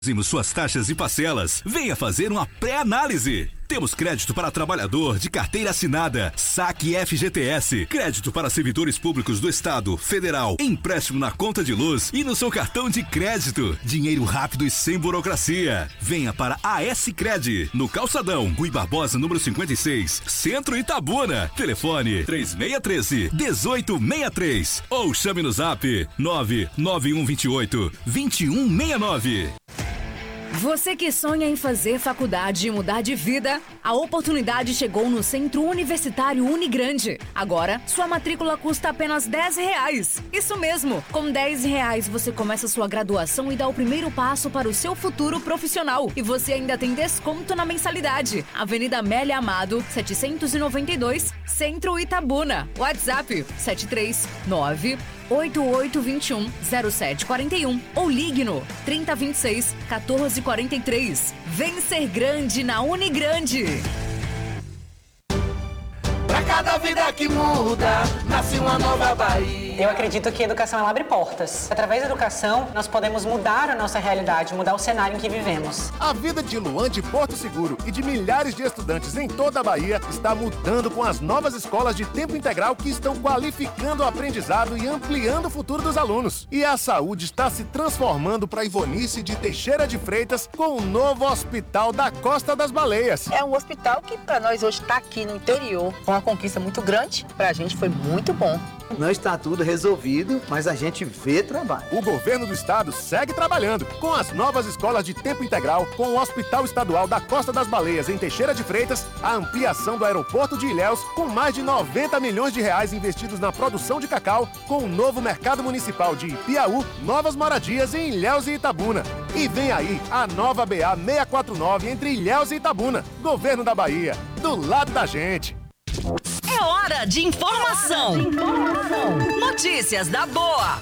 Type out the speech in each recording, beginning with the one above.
Reduzimos suas taxas e parcelas. Venha fazer uma pré-análise. Temos crédito para trabalhador de carteira assinada, saque FGTS, crédito para servidores públicos do Estado, Federal, empréstimo na conta de luz e no seu cartão de crédito. Dinheiro rápido e sem burocracia. Venha para a S-Cred, no Calçadão, Rui Barbosa, número 56, Centro Itabuna. Telefone 3613-1863 ou chame no zap 99128-2169. Você que sonha em fazer faculdade e mudar de vida, a oportunidade chegou no Centro Universitário Unigrande. Agora, sua matrícula custa apenas R$10. Isso mesmo, com R$10 você começa sua graduação e dá o primeiro passo para o seu futuro profissional. E você ainda tem desconto na mensalidade. Avenida Amélia Amado, 792, Centro Itabuna. WhatsApp 739-8821-0741 ou ligue no 3026-1443. Vem ser grande na Unigrande. Pra cada vida que muda, nasce uma nova Bahia. Eu acredito que a educação ela abre portas. Através da educação, nós podemos mudar a nossa realidade, mudar o cenário em que vivemos. A vida de Luan de Porto Seguro e de milhares de estudantes em toda a Bahia está mudando com as novas escolas de tempo integral que estão qualificando o aprendizado e ampliando o futuro dos alunos. E a saúde está se transformando para Ivonice de Teixeira de Freitas com o novo Hospital da Costa das Baleias. É um hospital que para nós hoje está aqui no interior, com uma conquista muito grande, para a gente foi muito bom. Não está tudo resolvido, mas a gente vê trabalho. O governo do estado segue trabalhando com as novas escolas de tempo integral, com o Hospital Estadual da Costa das Baleias em Teixeira de Freitas, a ampliação do aeroporto de Ilhéus, com mais de 90 milhões de reais investidos na produção de cacau, com o novo mercado municipal de Ipiaú, novas moradias em Ilhéus e Itabuna. E vem aí a nova BA 649 entre Ilhéus e Itabuna. Governo da Bahia, do lado da gente. É hora de informação. Notícias da boa.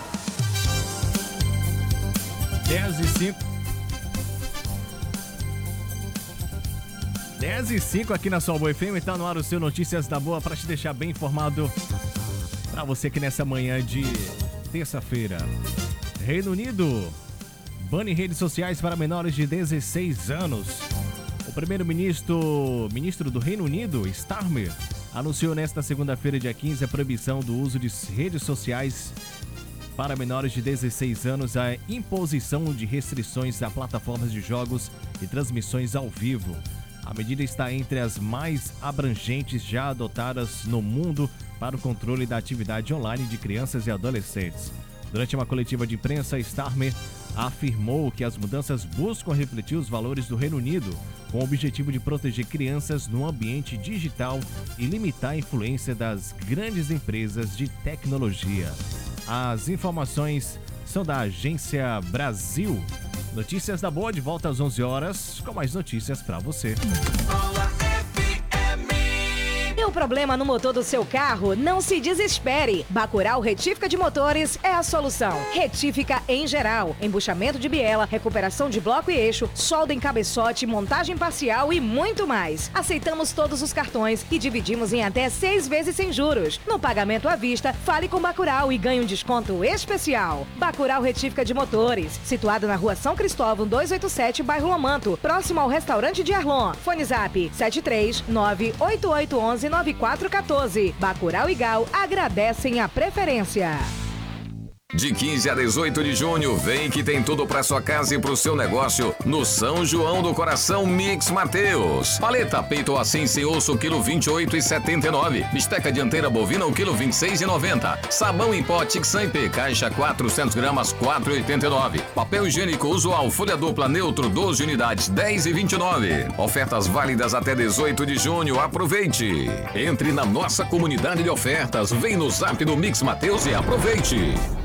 10h05 aqui na Sol Boa FM, tá no ar o seu Notícias da Boa para te deixar bem informado. Para você que nessa manhã de terça-feira, Reino Unido bane redes sociais para menores de 16 anos. O primeiro-ministro do Reino Unido, Starmer, anunciou nesta segunda-feira, dia 15, a proibição do uso de redes sociais para menores de 16 anos, a imposição de restrições a plataformas de jogos e transmissões ao vivo. A medida está entre as mais abrangentes já adotadas no mundo para o controle da atividade online de crianças e adolescentes. Durante uma coletiva de imprensa, Starmer afirmou que as mudanças buscam refletir os valores do Reino Unido, com o objetivo de proteger crianças no ambiente digital e limitar a influência das grandes empresas de tecnologia. As informações são da Agência Brasil. Notícias da Boa de volta às 11 horas, com mais notícias para você. Deu problema no motor do seu carro? Não se desespere. Bacurau Retífica de Motores é a solução. Retífica em geral, embuchamento de biela, recuperação de bloco e eixo, solda em cabeçote, montagem parcial e muito mais. Aceitamos todos os cartões e dividimos em até 6 vezes sem juros. No pagamento à vista, fale com Bacurau e ganhe um desconto especial. Bacurau Retífica de Motores, situado na Rua São Cristóvão 287, bairro Lomanto, próximo ao restaurante de Arlon. Fone Zap 7398811 9414. Bacurau e Gal agradecem a preferência. De 15 a 18 de junho, vem que tem tudo para sua casa e para o seu negócio no São João do Coração Mix Mateus. Paleta peito assim sem osso, quilo 28,79. Bisteca dianteira bovina, o quilo 26,90. Sabão em pó Tixamp, caixa 400 gramas, 4,89. Papel higiênico usual, folha dupla neutro, 12 unidades, 10,29. Ofertas válidas até 18 de junho, aproveite. Entre na nossa comunidade de ofertas, vem no Zap do Mix Mateus e aproveite.